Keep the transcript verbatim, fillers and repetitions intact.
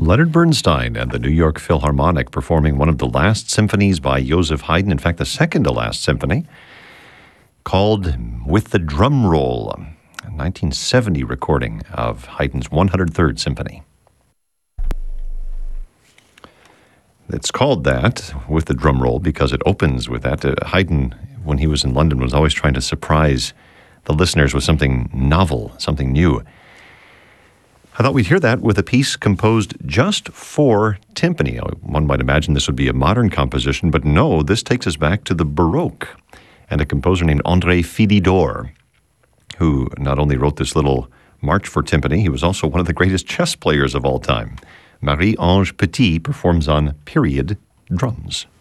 Leonard Bernstein and the New York Philharmonic performing one of the last symphonies by Joseph Haydn, in fact, the second to last symphony, called With the Drum Roll, a nineteen seventy recording of Haydn's one hundred third Symphony. It's called that, With the Drum Roll, because it opens with that. Uh, Haydn, when he was in London, was always trying to surprise the listeners with something novel, something new. I thought we'd hear that with a piece composed just for timpani. One might imagine this would be a modern composition, but no, this takes us back to the Baroque and a composer named André Philidor, who not only wrote this little march for timpani, he was also one of the greatest chess players of all time. Marie-Ange Petit performs on period drums.